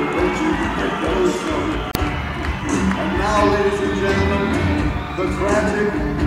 approaching at Yellowstone. And now, ladies and gentlemen, the tragic